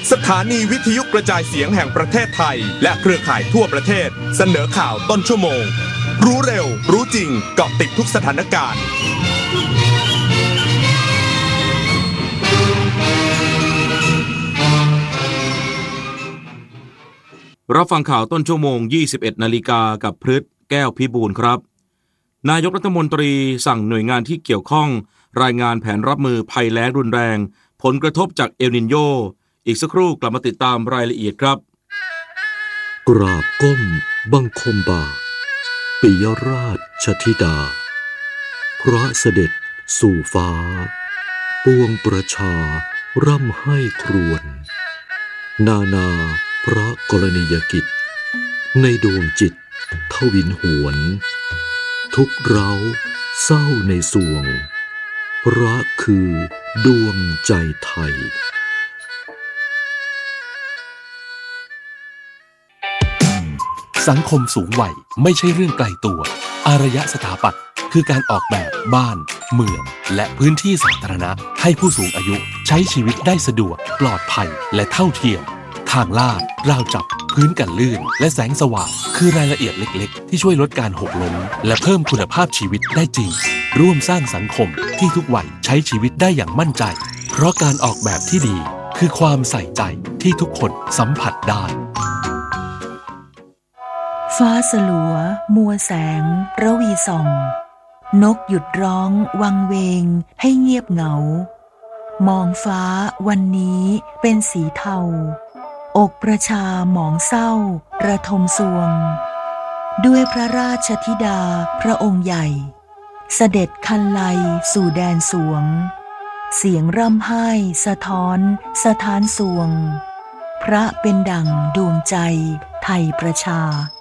สถานีวิทยุกระจายเสียงแห่งประเทศไทยและเครือข่ายทั่วประเทศเสนอข่าวต้นชั่วโมงรู้เร็วรู้จริงเกาะติดทุกสถานการณ์รับฟังข่าวต้นชั่วโมง 21 นาฬิกากับพฤทธิ์แก้วพิบูลครับนายกรัฐมนตรีสั่งหน่วยงานที่เกี่ยวข้องรายงานแผนรับมือภัยแล้งรุนแรงผลกระทบจากเอลนินโญอีกสักครู่กลับมาติดตามรายละเอียดครับกราบก้มบังคมบาทปิยราชธิดาพระเสด็จสู่ฟ้าปวงประชาร่ำให้ครวญนาพระกรณียกิจในดวงจิตทวินหวนทุกเร้าเศร้าในสวงพระคือดวงใจไทยสังคมสูงวัยไม่ใช่เรื่องไกลตัวอารยสถาปัตย์คือการออกแบบบ้านเมืองและพื้นที่สาธารณะให้ผู้สูงอายุใช้ชีวิตได้สะดวกปลอดภัยและเท่าเทียมทางลาดราวจับพื้นกันลื่นและแสงสว่างคือรายละเอียดเล็กๆที่ช่วยลดการหกล้มและเพิ่มคุณภาพชีวิตได้จริงร่วมสร้างสังคมที่ทุกวัยใช้ชีวิตได้อย่างมั่นใจเพราะการออกแบบที่ดีคือความใส่ใจที่ทุกคนสัมผัสได้ฟ้าสลัวมัวแสงระวีส่องนกหยุดร้องวังเวงให้เงียบเหงามองฟ้าวันนี้เป็นสีเทาอกประชาหมองเศร้าระทมสวงด้วยพระราชธิดาพระองค์ใหญ่เสด็จคันไลสู่แดนสวงเสียงร่ำไห้สะท้อนสถานสวงพระเป็นดั่งดวงใจไทยประชา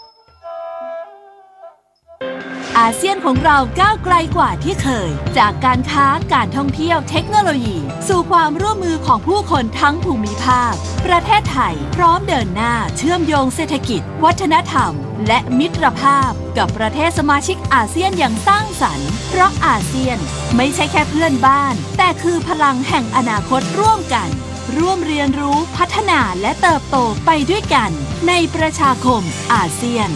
อาเซียนของเราก้าวไกลกว่าที่เคยจากการค้าการท่องเที่ยวเทคโนโลยีสู่ความร่วมมือของผู้คนทั้งภูมิภาคประเทศไทยพร้อมเดินหน้าเชื่อมโยงเศรษฐกิจวัฒนธรรมและมิตรภาพกับประเทศสมาชิกอาเซียนอย่างสร้างสรรค์เพราะอาเซียนไม่ใช่แค่เพื่อนบ้านแต่คือพลังแห่งอนาคตร่วมกันร่วมเรียนรู้พัฒนาและเติบโตไปด้วยกันในประชาคมอาเซียน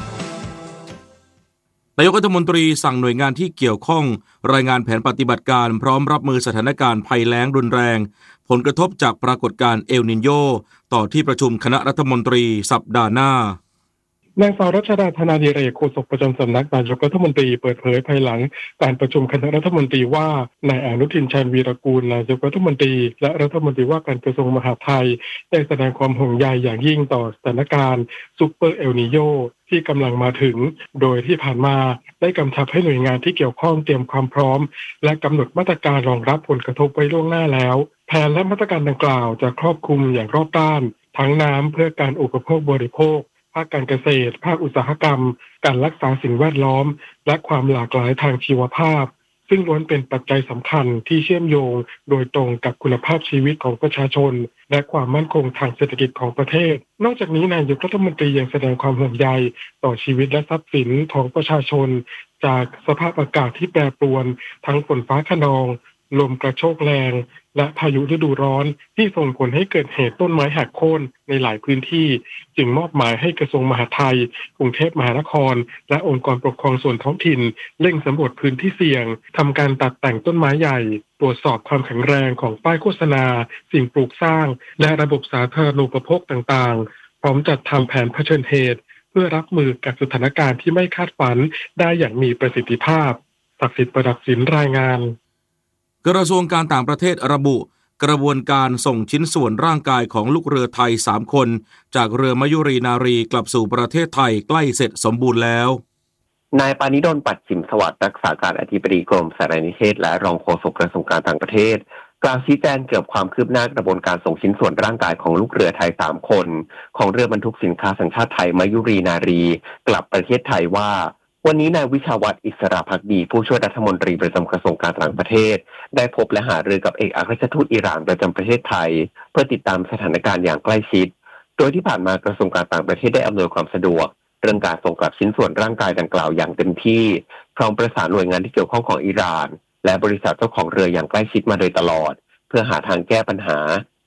นายกรัฐมนตรีสั่งหน่วยงานที่เกี่ยวข้องรายงานแผนปฏิบัติการพร้อมรับมือสถานการณ์ภัยแล้งรุนแรงผลกระทบจากปรากฏการณ์เอลนินโญต่อที่ประชุมคณะรัฐมนตรีสัปดาห์หน้านางสาวรัชดาธนาดิเรกโฆษกประจำสำนักนายกรัฐมนตรีเปิดเผยภายหลังการประชุมคณะรัฐมนตรีว่านายอนุทินชาญวีรกูลนายกรัฐมนตรีและรัฐมนตรีว่าการกระทรวงมหาดไทยได้แสดงความห่วงใยอย่างยิ่งต่อสถานการณ์ซุปเปอร์เอลนิโญที่กำลังมาถึงโดยที่ผ่านมาได้กำชับให้หน่วยงานที่เกี่ยวข้องเตรียมความพร้อมและกำหนดมาตรการรองรับผลกระทบไว้ล่วงหน้าแล้วแผนและมาตรการดังกล่าวจะครอบคลุมอย่างรอบด้านทั้งน้ำเพื่อการอุปโภคบริโภคภาคการเกษตรภาคอุตสาหกรรมการรักษาสิ่งแวดล้อมและความหลากหลายทางชีวภาพซึ่งล้วนเป็นปัจจัยสำคัญที่เชื่อมโยงโดยตรงกับคุณภาพชีวิตของประชาชนและความมั่นคงทางเศรษฐกิจของประเทศนอกจากนี้นายกรัฐมนตรียังแสดงความห่วงใยต่อชีวิตและทรัพย์สินของประชาชนจากสภาพอากาศที่แปรปรวนทั้งฝนฟ้าคะนองลมกระโชกแรงและพายุฤดูร้อนที่ส่งผลให้เกิดเหตุต้นไม้หักโค่นในหลายพื้นที่จึงมอบหมายให้กระทรวงมหาดไทยกรุงเทพมหานครและองค์กรปกครองส่วนท้องถิ่นเร่งสำรวจพื้นที่เสี่ยงทำการตัดแต่งต้นไม้ใหญ่ตรวจสอบความแข็งแรงของป้ายโฆษณาสิ่งปลูกสร้างและระบบสาธารณูปโภคต่างๆพร้อมจัดทำแผนเผชิญเหตุเพื่อรับมือกับสถานการณ์ที่ไม่คาดฝันได้อย่างมีประสิทธิภาพศักดิ์สิทธิ์ประดับศิลป์รายงานกระทรวงการต่างประเทศระบุกระบวนการส่งชิ้นส่วนร่างกายของลูกเรือไทย3คนจากเรือมยุรีนารีกลับสู่ประเทศไทยใกล้เสร็จสมบูรณ์แล้วนายปานิดลปัดฉิมสวัสดิ์รักษาการอธิบดีกรมสารนิเทศและรองโฆษกกระทรวงการต่างประเทศกล่าวชี้แจงเกี่ยวกับความคืบหน้ากระบวนการส่งชิ้นส่วนร่างกายของลูกเรือไทย3คนของเรือบรรทุกสินค้าสัญชาติไทยมยุรีนารีกลับประเทศไทยว่าวันนี้นายวิชาวัฒน์อิสระภักดีผู้ช่วยรัฐมนตรีประจำกระทรวงการต่างประเทศได้พบและหารือกับเอกอัครราชทูตอิหร่านประจำประเทศไทยเพื่อติดตามสถานการณ์อย่างใกล้ชิดโดยที่ผ่านมากระทรวงการต่างประเทศได้อำนวยความสะดวกเรื่องการส่งกลับชิ้นส่วนร่างกายดังกล่าวอย่างเต็มที่พร้อมประสานหน่วยงานที่เกี่ยวข้องของอิหร่านและบริษัทเจ้าของเรืออย่างใกล้ชิดมาโดยตลอดเพื่อหาทางแก้ปัญหา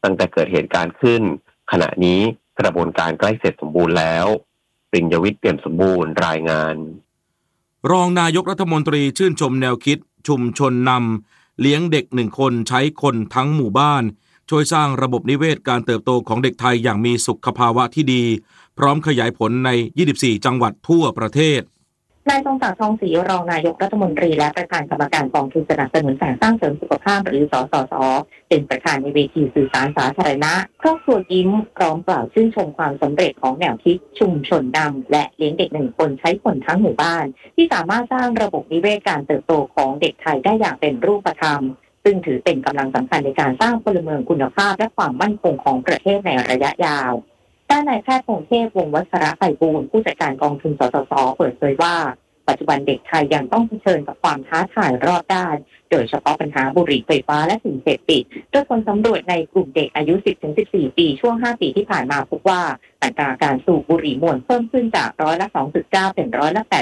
ตั้งแต่เกิดเหตุการณ์ขึ้นขณะนี้กระบวนการใกล้เสร็จสมบูรณ์แล้วปริญญวิทย์เปี่ยมสมบูรณ์รายงานรองนายกรัฐมนตรีชื่นชมแนวคิดชุมชนนำเลี้ยงเด็ก1 คนใช้คนทั้งหมู่บ้านช่วยสร้างระบบนิเวศการเติบโตของเด็กไทยอย่างมีสุขภาวะที่ดีพร้อมขยายผลใน24จังหวัดทั่วประเทศนายทรงศักดิ์ ทองศรีรองนายกรัฐมนตรีและประธานกรรมการกองทุนสนับสนุนสร้างเสริมสุขภาพหรือสสส.เป็นประธานในเวทีสื่อสารสาธารณะครอบครัวยิ้มพร้อมกล่าวชื่นชมความสำเร็จของแนวคิดชุมชนนำและเลี้ยงเด็ก1 คนใช้คนทั้งหมู่บ้านที่สามารถสร้างระบบนิเวศการเติบโตของเด็กไทยได้อย่างเป็นรูปธรรมซึ่งถือเป็นกำลังสำคัญในการสร้างพลเมืองคุณภาพและความมั่นคงของประเทศในระยะยาวด้านนายแพทย์พงเทพวงศ์วัชระไพบูลย์ผู้จัดการกองทุนสสส.เปิดเผยว่าปัจจุบันเด็กไทยยังต้องเผชิญกับความท้าทายรอบด้านโดยเฉพาะปัญหาบุหรี่ไฟฟ้าและสิ่งเสพติดโดยผลสำรวจในกลุ่มเด็กอายุ 10-14 ปีช่วง 5 ปีที่ผ่านมาพบว่าอัตราการสูบบุหรี่มวนเพิ่มขึ้นจาก2.9% เป็น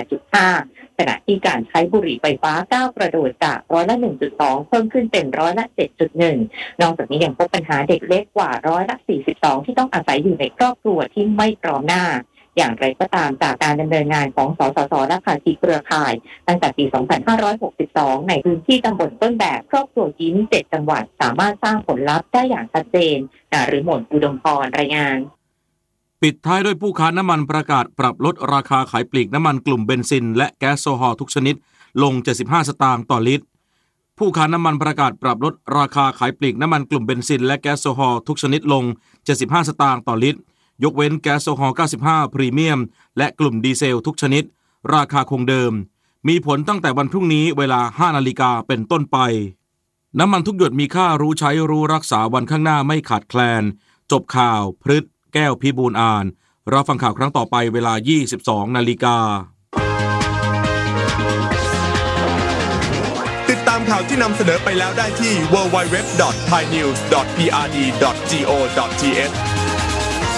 8.5%ขณะที่การใช้บุหรี่ไฟฟ้าก้าวกระโดดจาก1.2% เพิ่มขึ้นเป็น7.1%นอกจากนี้ยังพบปัญหาเด็กเล็กกว่า42%ที่ต้องอาศัยอยู่ในครอบครัวที่ไม่พร้อมหน้าอย่างไรก็ตามจากการดำเนินงานของสสส.และภาคีเครือข่ายตั้งแต่ปี 2562 ในพื้นที่ตำบลต้นแบบครอบครัวยิ้ม7 จังหวัดสามารถสร้างผลลัพธ์ได้อย่างชัดเจนหรือหมวดอุดมพรรายงานปิดท้ายด้วยผู้ค้าน้ำมันประกาศปรับลดราคาขายปลีกน้ำมันกลุ่มเบนซินและแก๊สโซฮอล์ทุกชนิดลง75 สตางค์ต่อลิตรผู้ค้าน้ำมันประกาศปรับลดราคาขายปลีกน้ำมันกลุ่มเบนซินและแก๊สโซฮอล์ทุกชนิดลง75 สตางค์ต่อลิตรยกเว้นแก๊สโซฮอล์95พรีเมียมและกลุ่มดีเซลทุกชนิดราคาคงเดิมมีผลตั้งแต่วันพรุ่งนี้เวลา 5 นาฬิกาเป็นต้นไปน้ำมันทุกหยดมีค่ารู้ใช้รู้รักษาวันข้างหน้าไม่ขาดแคลนจบข่าวพฤทธิ์แก้วพิบูลย์อ่านเราฟังข่าวครั้งต่อไปเวลา 22 นาฬิกาติดตามข่าวที่นำเสนอไปแล้วได้ที่ www.thainews.prd.go.th